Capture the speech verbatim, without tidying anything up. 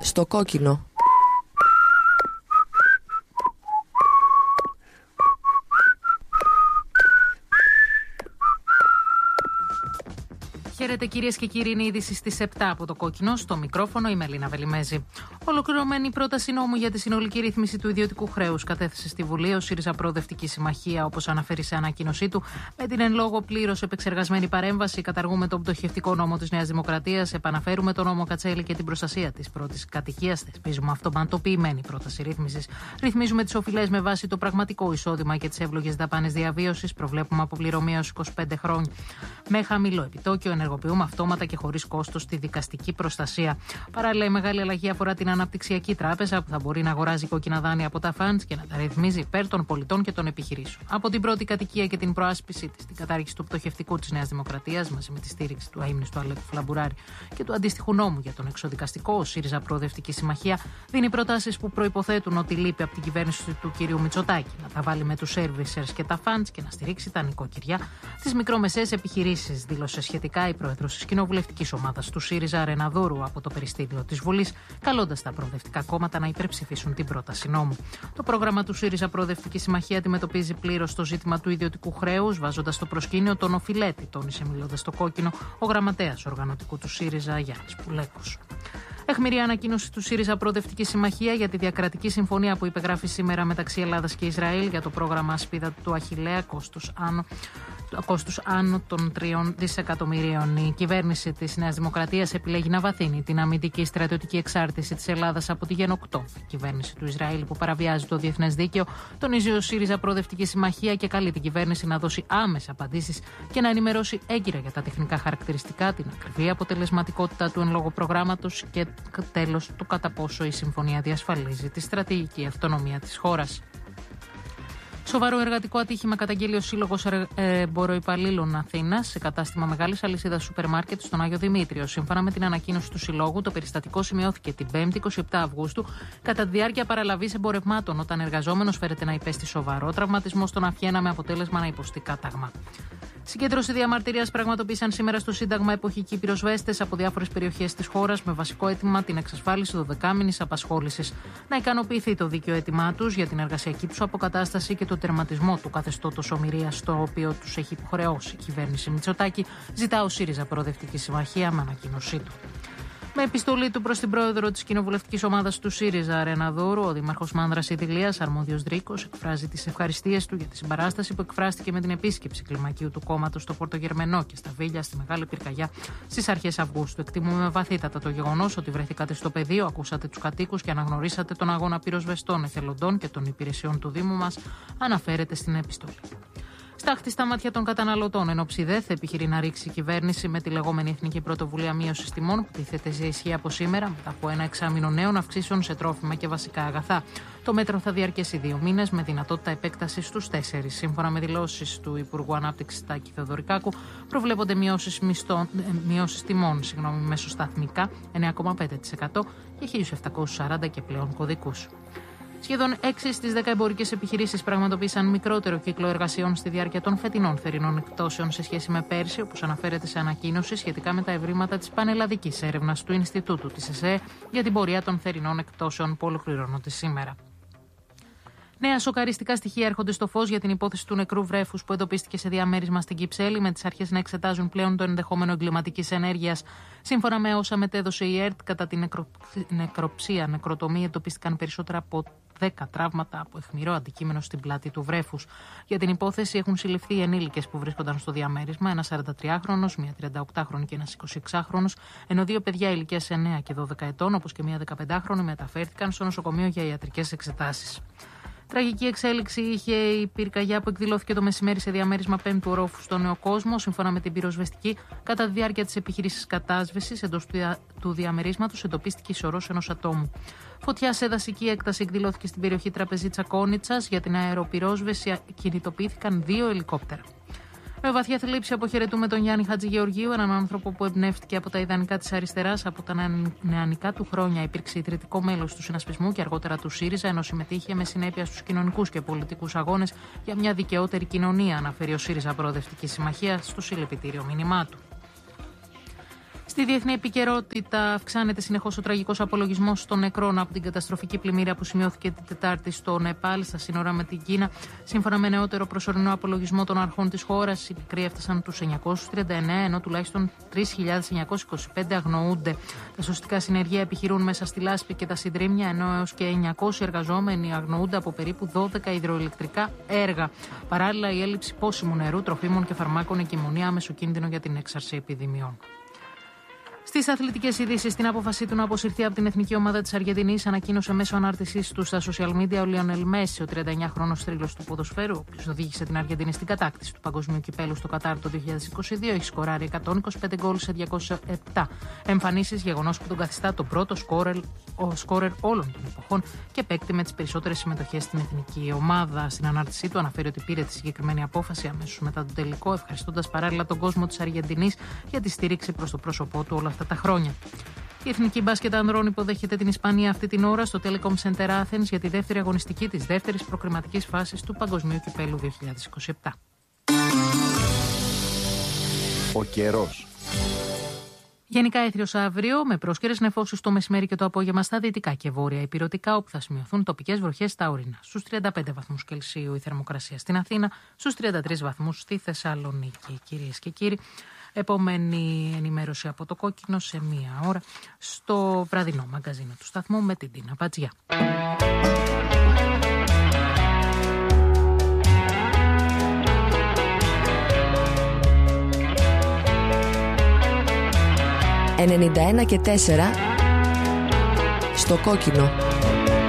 στο κόκκινο. Χαίρετε κυρίες και κύριοι, είναι η είδηση στις επτά από το κόκκινο. Στο μικρόφωνο η Μελίνα Βελιμέζη. Ολοκληρωμένη πρόταση νόμου για τη συνολική ρύθμιση του ιδιωτικού χρέους κατέθεσε στη Βουλή ο ΣΥΡΙΖΑ Προοδευτική Συμμαχία, όπως αναφέρει σε ανακοίνωσή του. Με την εν λόγω πλήρως επεξεργασμένη παρέμβαση, καταργούμε τον πτωχευτικό νόμο της Νέας Δημοκρατίας, επαναφέρουμε τον νόμο Κατσέλη και την προστασία της πρώτης κατοικίας, θεσπίζουμε αυτοματοποιημένη πρόταση ρύθμισης, ρυθμίζουμε τις οφειλές με βάση το πραγματικό εισόδημα και τις εύλογες δαπάνες διαβίωσης, προβλέπουμε αποπληρωμή έως είκοσι πέντε χρόνια με χαμηλό επιτόκιο, ενεργοποιούμε αυτόματα και χωρίς κόστος τη δικαστική προστασία. Παράλληλα, η μεγάλη αλλαγή αφορά την Αναπτυξιακή Τράπεζα, που θα μπορεί να αγοράζει κόκκινα δάνεια από τα φαντς και να τα ρυθμίζει υπέρ των πολιτών και των επιχειρήσεων. Από την πρώτη κατοικία και την προάσπιση της, την κατάργηση του πτωχευτικού της Νέας Δημοκρατίας, μαζί με τη στήριξη του αείμνηστου Αλέκου Φλαμπουράρη και του αντίστοιχου νόμου για τον εξοδικαστικό, ο ΣΥΡΙΖΑ Προοδευτική Συμμαχία δίνει προτάσεις που προϋποθέτουν ότι λείπει από την κυβέρνηση του κ. Μητσοτάκη να τα βάλει με τους servicers και τα φαντς και να στηρίξει τα νοικοκυριά, τις μικρομεσαίες επιχειρήσεις, δήλωσε σχετικά η πρόεδρος της κοινοβουλευτικής ομάδας του ΣΥΡΙΖΑ, Ρεναδούρου, από το περιστήλιο της Βουλής, καλώντας τα προοδευτικά κόμματα να υπερψηφίσουν την πρόταση νόμου. Το πρόγραμμα του ΣΥΡΙΖΑ Προοδευτική Συμμαχία αντιμετωπίζει πλήρως το ζήτημα του ιδιωτικού χρέους, βάζοντας στο προσκήνιο τον οφειλέτη, τόνισε μιλώντας στο κόκκινο ο γραμματέας οργανωτικού του ΣΥΡΙΖΑ, Γιάννης Πουλέκος. Αιχμηρή ανακοίνωση του ΣΥΡΙΖΑ Προοδευτική Συμμαχία για τη διακρατική συμφωνία που υπεγράφει σήμερα μεταξύ Ελλάδας και Ισραήλ για το πρόγραμμα Ασπίδα του Αχιλλέα, κόστους άνω, κόστους άνω των τριών δισεκατομμυρίων. Η κυβέρνηση της Νέας Δημοκρατίας επιλέγει να βαθύνει την αμυντική στρατιωτική εξάρτηση της Ελλάδας από τη γενοκτό. Η κυβέρνηση του Ισραήλ, που παραβιάζει το διεθνές δίκαιο, τονίζει ο ΣΥΡΙΖΑ Προοδευτική Συμμαχία και καλεί την κυβέρνηση να δώσει άμεσες απαντήσεις και να ενημερώσει έγκυρα για τα τεχνικά χαρακτηριστικά, την ακριβή αποτελεσματικότητα του εν λόγω προγράμματος και τέλος το κατά πόσο η συμφωνία διασφαλίζει τη στρατηγική αυτονομία της χώρας. Σοβαρό εργατικό ατύχημα καταγγέλει ο Σύλλογος Εμποροϊπαλλήλων Αθήνας σε κατάστημα μεγάλης αλυσίδας σούπερ μάρκετ στον Άγιο Δημήτριο. Σύμφωνα με την ανακοίνωση του Συλλόγου, το περιστατικό σημειώθηκε την πέμπτη εικοστή επτά Αυγούστου κατά τη διάρκεια παραλαβής εμπορευμάτων, όταν εργαζόμενος φέρεται να υπέστη σοβαρό τραυματισμό στον αυχένα με αποτέλεσμα να υποστεί κάταγμα. Συγκέντρωση διαμαρτυρίας πραγματοποίησαν σήμερα στο Σύνταγμα εποχικοί πυροσβέστες από διάφορες περιοχές της χώρας με βασικό αίτημα την εξασφάλιση δωδεκάμηνης απασχόλησης. Να ικανοποιηθεί το δίκαιο αίτημά τους για την εργασιακή τους αποκατάσταση και το τερματισμό του καθεστώτος ομηρίας, στο οποίο τους έχει υποχρεώσει η κυβέρνηση Μητσοτάκη, ζητά ο ΣΥΡΙΖΑ Προοδευτική Συμμαχία με ανακοίνωσή του. Με επιστολή του προς την πρόεδρο της κοινοβουλευτικής ομάδας του ΣΥΡΙΖΑ, Ρεναδούρου, ο δήμαρχος Μάνδρας Ιδηλίας, Αρμόδιος Δρίκος, εκφράζει τις ευχαριστίες του για τη συμπαράσταση που εκφράστηκε με την επίσκεψη κλιμακίου του κόμματος στο Πορτογερμενό και στα Βίλια, στη Μεγάλη Πυρκαγιά, στις αρχές Αυγούστου. Εκτιμούμε βαθύτατα το γεγονός ότι βρεθήκατε στο πεδίο, ακούσατε τους κατοίκους και αναγνωρίσατε τον αγώνα πυροσβεστών, εθελοντών και των υπηρεσιών του Δήμου μας, αναφέρεται στην επιστολή. Στάχτη στα μάτια των καταναλωτών, ενώ ψιδέθ επιχειρεί να ρίξει η κυβέρνηση με τη λεγόμενη Εθνική Πρωτοβουλία Μείωσης Τιμών, που τίθεται σε ισχύ από σήμερα, μετά από ένα εξάμηνο νέων αυξήσεων σε τρόφιμα και βασικά αγαθά. Το μέτρο θα διαρκέσει δύο μήνες με δυνατότητα επέκτασης στους τέσσερις. Σύμφωνα με δηλώσεις του Υπουργού Ανάπτυξης Τάκη Θεοδωρικάκου, προβλέπονται μειώσεις, μισθών, μειώσεις τιμών συγγνώμη, μεσοσταθμικά εννέα κόμμα πέντε τοις εκατό και χίλια επτακόσιους σαράντα και πλέον κωδικούς. Σχεδόν έξι στις δέκα εμπορικές επιχειρήσεις πραγματοποίησαν μικρότερο κύκλο εργασιών στη διάρκεια των φετινών θερινών εκπτώσεων σε σχέση με πέρσι, όπως αναφέρεται σε ανακοίνωση σχετικά με τα ευρήματα της πανελλαδικής έρευνας του Ινστιτούτου της ΕΣΕ για την πορεία των θερινών εκπτώσεων που ολοκληρώνονται σήμερα. Νέα σοκαριστικά στοιχεία έρχονται στο φως για την υπόθεση του νεκρού βρέφους που εντοπίστηκε σε διαμέρισμα στην Κυψέλη, με τις αρχές να εξετάζουν πλέον το ενδεχόμενο εγκληματικής ενέργειας. Σύμφωνα με όσα μετέδωσε η ΕΡΤ, κατά την νεκρο... νεκροψία, νεκροτομή, εντοπίστηκαν περισσότερα από δέκα τραύματα από αιχμηρό αντικείμενο στην πλάτη του βρέφους. Για την υπόθεση έχουν συλληφθεί οι ενήλικες που βρίσκονταν στο διαμέρισμα, ένας σαραντατριάχρονος, μία τριανταοκτάχρονη και ένας εικοσιεξάχρονος, ενώ δύο παιδιά ηλικίας εννέα και δώδεκα ετών, όπως και μία δεκαπεντάχρονη, μεταφέρθηκαν στο νοσοκομείο για ιατρικές εξετάσεις. Τραγική εξέλιξη είχε η πυρκαγιά που εκδηλώθηκε το μεσημέρι σε διαμέρισμα πέμπτου ορόφου στο Νέο Κόσμο. Σύμφωνα με την πυροσβεστική, κατά τη διάρκεια της επιχείρησης κατάσβεσης εντός του διαμερίσματος εντοπίστηκε η σωρός ενός ατόμου. Φωτιά σε δασική έκταση εκδηλώθηκε στην περιοχή Τραπεζίτσα Κόνιτσας. Για την αεροπυρόσβεση κινητοποιήθηκαν δύο ελικόπτερα. Με βαθιά θλίψη αποχαιρετούμε τον Γιάννη Χατζηγεωργίου, έναν άνθρωπο που εμπνεύστηκε από τα ιδανικά της αριστεράς. Από τα νεανικά του χρόνια υπήρξε ιδρυτικό μέλος του συνασπισμού και αργότερα του ΣΥΡΙΖΑ, ενώ συμμετείχε με συνέπεια στους κοινωνικούς και πολιτικούς αγώνες για μια δικαιότερη κοινωνία, αναφέρει ο ΣΥΡΙΖΑ Προοδευτική Συμμαχία στο συλληπιτήριο μήνυμά του. Στη διεθνή επικαιρότητα αυξάνεται συνεχώς ο τραγικός απολογισμός των νεκρών από την καταστροφική πλημμύρα που σημειώθηκε την Τετάρτη στο Νεπάλ, στα σύνορα με την Κίνα. Σύμφωνα με νεότερο προσωρινό απολογισμό των αρχών της χώρας, οι νεκροί έφτασαν τους εννιακόσιους τριάντα εννέα, ενώ τουλάχιστον τρεις χιλιάδες εννιακόσιοι είκοσι πέντε αγνοούνται. Τα σωστικά συνεργεία επιχειρούν μέσα στη λάσπη και τα συντρίμμια, ενώ έως και εννιακόσιοι εργαζόμενοι αγνοούνται από περίπου δώδεκα υδροηλεκτρικά έργα. Παράλληλα, η έλλειψη πόσιμου νερού, τροφίμων και φαρμάκων εκκυμονεί άμεσο κίνδυνο για την έξαρση επιδημιών. Στις αθλητικές ειδήσεις, την απόφασή του να αποσυρθεί από την εθνική ομάδα της Αργεντινής ανακοίνωσε μέσω ανάρτησής του στα social media ο Λιονέλ Μέση, ο τριάντα εννιάχρονος θρύλος του ποδοσφαίρου, ο οποίος οδήγησε την Αργεντινή στην κατάκτηση του Παγκοσμίου Κυπέλου στο Κατάρ το δύο χιλιάδες είκοσι δύο. Έχει σκοράρει εκατόν είκοσι πέντε γκολ σε διακόσιες επτά εμφανίσεις, γεγονός που τον καθιστά το πρώτο σκόρερ, ο σκόρερ όλων των εποχών και παίκτη με τις περισσότερες συμμετοχές στην εθνική ομάδα. Στην ανάρτησή του αναφέρει ότι πήρε τη συγκεκριμένη απόφαση αμέσως μετά τον τελικό, ευχαριστώντας παράλληλα τον κόσμο της Αργεντινής για τη στήριξη προς το πρόσωπό του όλα αυτά τα χρόνια. Η Εθνική Μπάσκετ Ανδρών υποδέχεται την Ισπανία αυτή την ώρα στο Telecom Center Athens για τη δεύτερη αγωνιστική της δεύτερης προκριματικής φάσης του Παγκοσμίου Κυπέλου δύο χιλιάδες είκοσι επτά. Ο καιρός. Γενικά έθριος αύριο, με πρόσκαιρες νεφώσεις το μεσημέρι και το απόγευμα στα δυτικά και βόρεια ηπειρωτικά, όπου θα σημειωθούν τοπικές βροχές στα ορεινά. Στους τριάντα πέντε βαθμούς Κελσίου η θερμοκρασία στην Αθήνα, στους τριάντα τρεις βαθμούς στη Θεσσαλονίκη. Κυρίες και κύριοι, επόμενη ενημέρωση από το Κόκκινο σε μία ώρα στο βραδινό μαγκαζίνο του σταθμού με την Τίνα Πατζιά. ενενήντα ένα και τέσσερα στο Κόκκινο.